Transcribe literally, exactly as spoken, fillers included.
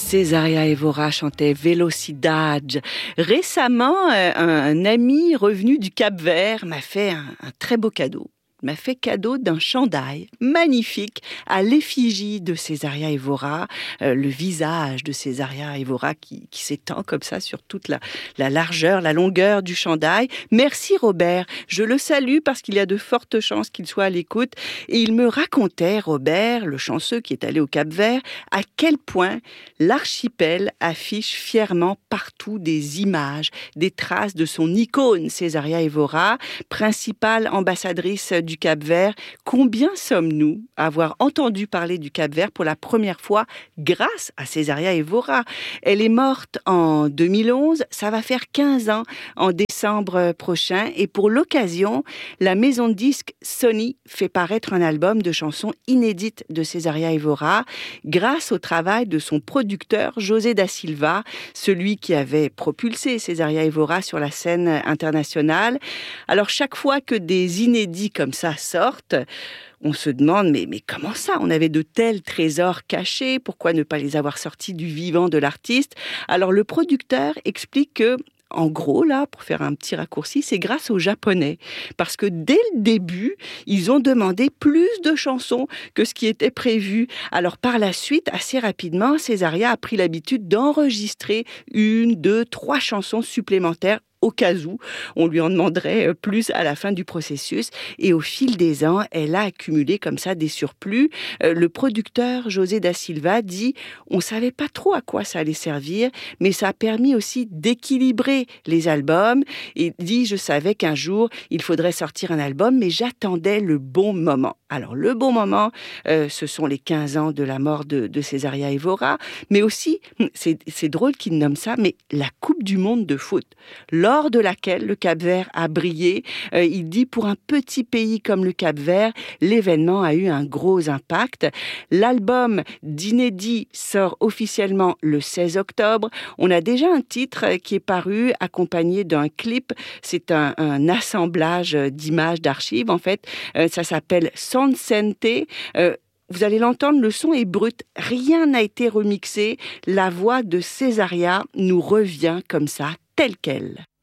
Césaria Évora chantait Velocidade. Récemment, un, un ami revenu du Cap-Vert m'a fait un, un très beau cadeau. Il m'a fait cadeau d'un chandail magnifique à l'effigie de Césaria Évora, euh, le visage de Césaria Évora qui, qui s'étend comme ça sur toute la, la largeur, la longueur du chandail. Merci Robert, je le salue parce qu'il y a de fortes chances qu'il soit à l'écoute. Et il me racontait, Robert, le chanceux qui est allé au Cap-Vert, à quel point l'archipel affiche fièrement partout des images, des traces de son icône Césaria Évora, principale ambassadrice du Cap-Vert. Combien sommes-nous à avoir entendu parler du Cap-Vert pour la première fois grâce à Césaria Évora? Elle est morte en deux mille onze, ça va faire quinze ans en décembre prochain et pour l'occasion, la maison de disques Sony fait paraître un album de chansons inédites de Césaria Évora grâce au travail de son producteur José da Silva, celui qui avait propulsé Césaria Évora sur la scène internationale. Alors chaque fois que des inédits comme ça sortent, on se demande, mais, mais comment ça? On avait de tels trésors cachés, pourquoi ne pas les avoir sortis du vivant de l'artiste? Alors le producteur explique que en gros, là, pour faire un petit raccourci, c'est grâce aux Japonais. Parce que dès le début, ils ont demandé plus de chansons que ce qui était prévu. Alors par la suite, assez rapidement, Césaria a pris l'habitude d'enregistrer une, deux, trois chansons supplémentaires au cas où on lui en demanderait plus à la fin du processus. Et au fil des ans, elle a accumulé comme ça des surplus. Le producteur José da Silva dit « On ne savait pas trop à quoi ça allait servir, mais ça a permis aussi d'équilibrer les albums. » Il dit « Je savais qu'un jour, il faudrait sortir un album, mais j'attendais le bon moment. » Alors, le bon moment, euh, ce sont les quinze ans de la mort de, de Césaria Évora, mais aussi, c'est, c'est drôle qu'il nomme ça, mais la Coupe du Monde de foot, lors de laquelle le Cap-Vert a brillé. Euh, il dit, pour un petit pays comme le Cap-Vert, l'événement a eu un gros impact. L'album d'inédit sort officiellement le seize octobre. On a déjà un titre qui est paru, accompagné d'un clip. C'est un, un assemblage d'images, d'archives, en fait. Euh, ça s'appelle Sansente. Euh, Vous allez l'entendre, le son est brut, rien n'a été remixé. La voix de Césaria nous revient comme ça, telle qu'elle.